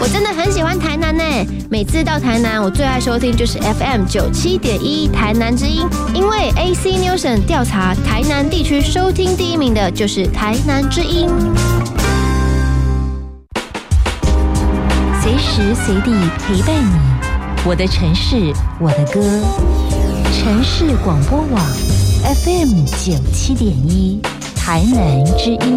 真的很喜欢台南呢，每次到台南，我最爱收听就是 FM 97.1台南之音，因为 AC Nielsen 调查台南地区收听第1名的就是台南之音。 随时随地陪伴你，我的城市，我的歌。城市广播网 FM 97.1台南之音。